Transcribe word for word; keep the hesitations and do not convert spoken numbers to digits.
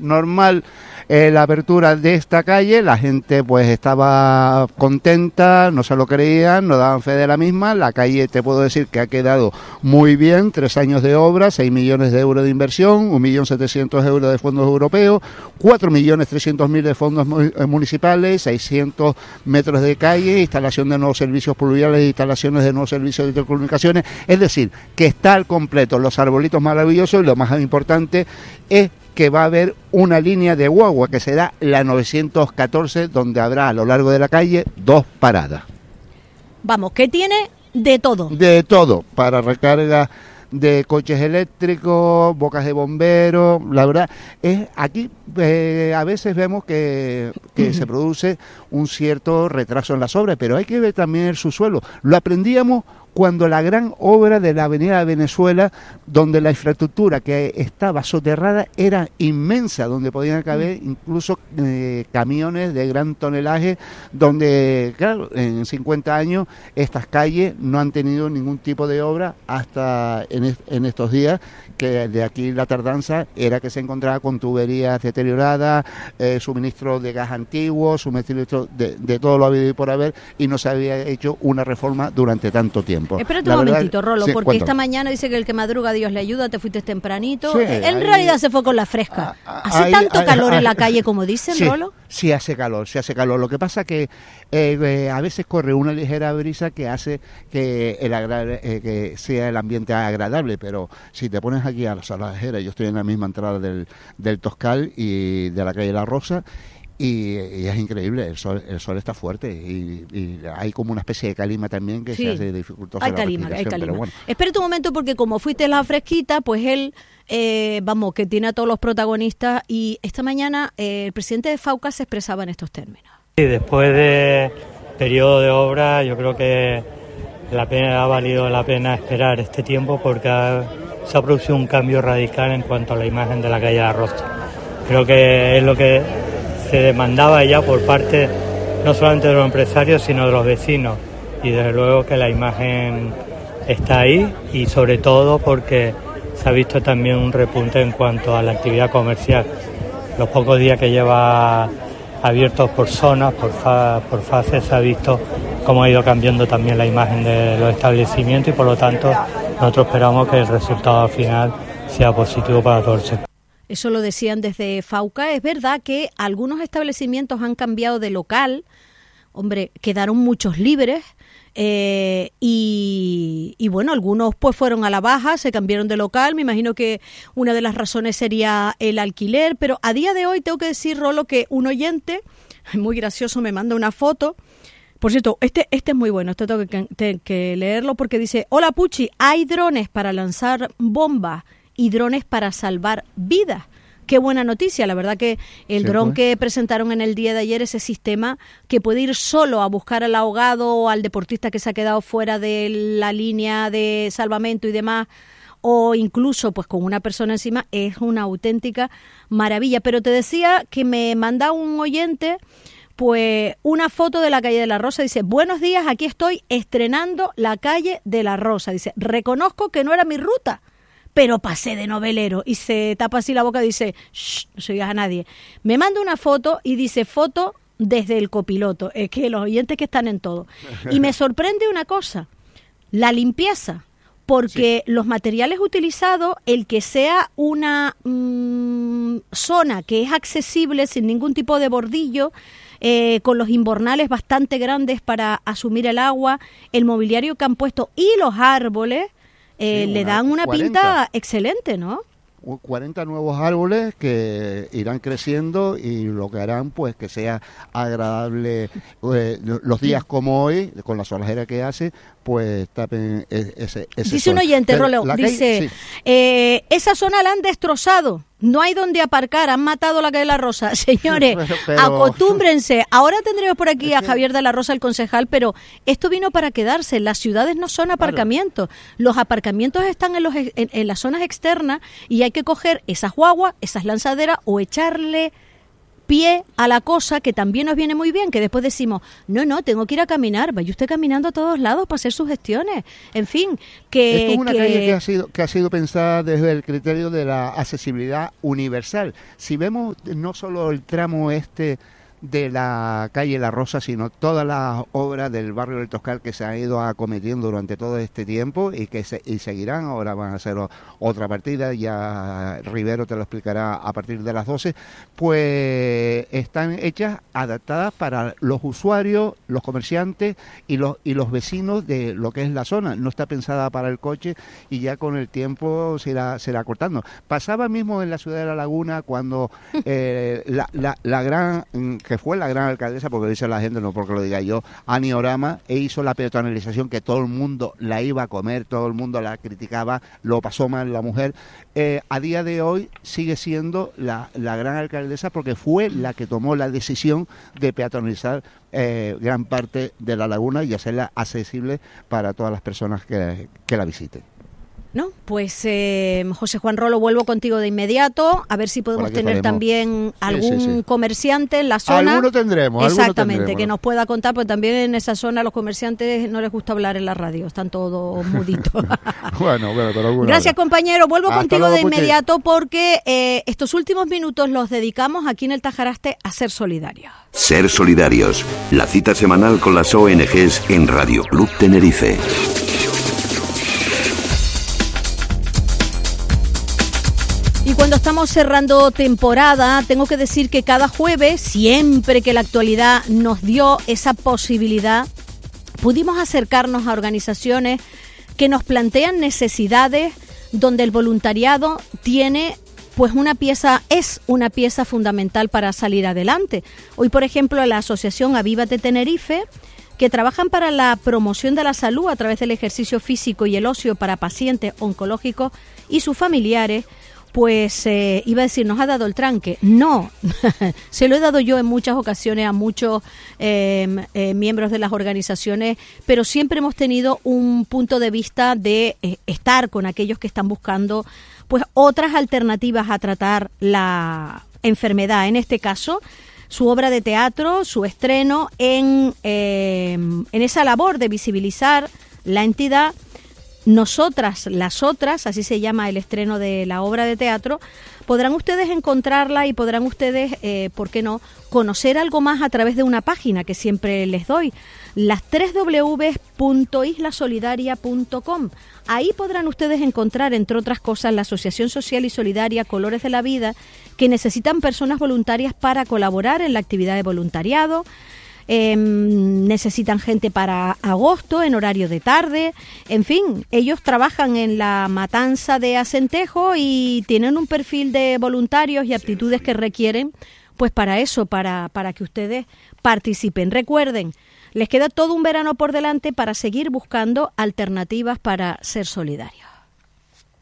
normal eh, la apertura de esta calle, la gente pues estaba contenta, no se lo creían, no daban fe de la misma. La calle, te puedo decir que ha quedado muy bien, tres años de obra, seis millones de euros de inversión, un millón setecientos euros de fondos europeos, cuatro millones trescientos mil de fondos municipales, seiscientos metros de calle, instalación de nuevos servicios pluviales, instalaciones de nuevos servicios de telecomunicaciones, es decir, que está al completo, los arbolitos maravillosos, y lo más importante es que va a haber una línea de guagua que será la novecientos catorce, donde habrá a lo largo de la calle dos paradas. Vamos, que tiene de todo. De todo, para recarga de coches eléctricos, bocas de bomberos, la verdad, es aquí eh, a veces vemos que, que uh-huh. se produce un cierto retraso en las obras, pero hay que ver también el subsuelo. Lo aprendíamos cuando la gran obra de la Avenida de Venezuela, donde la infraestructura que estaba soterrada era inmensa, donde podían caber incluso eh, camiones de gran tonelaje, donde, claro, en cincuenta años estas calles no han tenido ningún tipo de obra hasta en, est- en estos días, que de aquí la tardanza era que se encontraba con tuberías deterioradas, eh, suministro de gas antiguo, suministro de, de todo lo habido y por haber, y no se había hecho una reforma durante tanto tiempo. Espérate un momentito, Rolo, sí, porque cuéntame. Esta mañana dice que el que madruga Dios le ayuda, te fuiste tempranito. Sí, en ahí, realidad se fue con la fresca. ¿Hace ahí, tanto ahí, calor ahí, en la calle como dicen, sí, Rolo? Sí, hace calor, sí hace calor. Lo que pasa que eh, eh, a veces corre una ligera brisa que hace que el agra- eh, que sea el ambiente agradable, pero si te pones aquí a la Salajera, yo estoy en la misma entrada del, del Toscal y de la calle La Rosa, Y, y es increíble, el sol, el sol está fuerte y, y hay como una especie de calima también que sí, se hace dificultosa la calima, respiración, hay calima. Pero bueno. Espérate un momento, porque como fuiste la fresquita, pues él, eh, vamos, que tiene a todos los protagonistas, y esta mañana eh, el presidente de FAUCA se expresaba en estos términos. Y después de periodo de obra, yo creo que la pena, ha valido la pena esperar este tiempo, porque ha, se ha producido un cambio radical en cuanto a la imagen de la calle de la Rosa. Creo que es lo que se demandaba ya por parte no solamente de los empresarios, sino de los vecinos, y desde luego que la imagen está ahí, y sobre todo porque se ha visto también un repunte en cuanto a la actividad comercial. Los pocos días que lleva abiertos por zonas, por, fa, por fases, se ha visto cómo ha ido cambiando también la imagen de los establecimientos, y por lo tanto nosotros esperamos que el resultado final sea positivo para todo el sector. Eso lo decían desde FAUCA. Es verdad que algunos establecimientos han cambiado de local, hombre, quedaron muchos libres, eh, y, y bueno, algunos pues fueron a la baja, se cambiaron de local. Me imagino que una de las razones sería el alquiler, pero a día de hoy tengo que decir, Rolo, que un oyente, muy gracioso, me manda una foto. Por cierto, este, este es muy bueno, este tengo que, que, que leerlo, porque dice: hola Puchi, hay drones para lanzar bombas y drones para salvar vidas. Qué buena noticia, la verdad que el sí, dron pues. que presentaron en el día de ayer, ese sistema que puede ir solo a buscar al ahogado o al deportista que se ha quedado fuera de la línea de salvamento y demás, o incluso pues con una persona encima, es una auténtica maravilla. Pero te decía que me manda un oyente pues una foto de la calle de la Rosa. Dice: buenos días, aquí estoy estrenando la calle de la Rosa. Dice: reconozco que no era mi ruta, pero pasé de novelero, y se tapa así la boca y dice: shh, no se digas a nadie. Me manda una foto y dice: foto desde el copiloto. Es que los oyentes que están en todo. Y me sorprende una cosa, la limpieza, porque sí. los materiales utilizados, el que sea una mmm, zona que es accesible sin ningún tipo de bordillo, eh, con los invernales bastante grandes para asumir el agua, el mobiliario que han puesto y los árboles, Eh, sí, le dan una cuarenta pinta excelente, ¿no? cuarenta nuevos árboles que irán creciendo, y lo que harán pues que sea agradable eh, los días como hoy, con la solajera que hace, pues tapen ese, ese Dice sol. un oyente, Pero Rolo, calle, dice, sí. eh, esa zona la han destrozado, no hay donde aparcar, han matado la calle de la Rosa. Señores, pero, pero... acostúmbrense. Ahora tendremos por aquí a Javier de la Rosa, el concejal, pero esto vino para quedarse. Las ciudades no son aparcamientos. Claro. Los aparcamientos están en, los, en, en las zonas externas, y hay que coger esas guaguas, esas lanzaderas, o echarle pie a la cosa, que también nos viene muy bien, que después decimos, no, no, tengo que ir a caminar, vaya usted caminando a todos lados para hacer sus gestiones. En fin, que... Esto es una que... calle que ha sido que ha sido pensada desde el criterio de la accesibilidad universal. Si vemos no solo el tramo este de la calle La Rosa, sino todas las obras del barrio del Toscal que se han ido acometiendo durante todo este tiempo y que se, y seguirán, ahora van a hacer o, otra partida, ya Rivero te lo explicará a partir de las doce, pues están hechas, adaptadas para los usuarios, los comerciantes y los y los vecinos de lo que es la zona. No está pensada para el coche y ya con el tiempo se irá, se irá cortando. Pasaba mismo en la ciudad de La Laguna cuando eh, la, la, la gran... que fue la gran alcaldesa, porque lo dice la gente, no porque lo diga yo, Ani Orama, e hizo la peatonalización que todo el mundo la iba a comer, todo el mundo la criticaba, lo pasó mal la mujer. Eh, a día de hoy sigue siendo la, la gran alcaldesa porque fue la que tomó la decisión de peatonalizar eh, gran parte de la laguna y hacerla accesible para todas las personas que, que la visiten. No, pues eh, José Juan Rolo, vuelvo contigo de inmediato, a ver si podemos tener estaremos. también algún sí, sí, sí. comerciante en la zona. Alguno tendremos. Exactamente, alguno tendremos. Que nos pueda contar, pues también en esa zona a los comerciantes no les gusta hablar en la radio, están todos muditos. bueno, bueno, pero alguna Gracias, hora. compañero, vuelvo Hasta contigo luego, de Puche. inmediato porque eh, estos últimos minutos los dedicamos aquí en el Tajaraste a ser solidarios. Ser solidarios, la cita semanal con las O N Ges en Radio Club Tenerife. Y cuando estamos cerrando temporada, tengo que decir que cada jueves, siempre que la actualidad nos dio esa posibilidad, pudimos acercarnos a organizaciones que nos plantean necesidades donde el voluntariado tiene pues una pieza, es una pieza fundamental para salir adelante. Hoy, por ejemplo, la Asociación Avívate Tenerife, que trabajan para la promoción de la salud a través del ejercicio físico y el ocio para pacientes oncológicos y sus familiares, pues eh, iba a decir, nos ha dado el tranque. No, se lo he dado yo en muchas ocasiones a muchos eh, eh, miembros de las organizaciones, pero siempre hemos tenido un punto de vista de eh, estar con aquellos que están buscando pues otras alternativas a tratar la enfermedad. En este caso, su obra de teatro, su estreno en, eh, en esa labor de visibilizar la entidad. Nosotras, las otras, así se llama el estreno de la obra de teatro, podrán ustedes encontrarla y podrán ustedes, eh, ¿por qué no?, conocer algo más a través de una página que siempre les doy, las tres doble u doble u doble u punto isla solidaria punto com. Ahí podrán ustedes encontrar, entre otras cosas, la Asociación Social y Solidaria Colores de la Vida, que necesitan personas voluntarias para colaborar en la actividad de voluntariado. Eh, necesitan gente para agosto en horario de tarde, en fin, ellos trabajan en la matanza de Acentejo y tienen un perfil de voluntarios y aptitudes que requieren pues para eso, para, para que ustedes participen. Recuerden, les queda todo un verano por delante para seguir buscando alternativas para ser solidarios.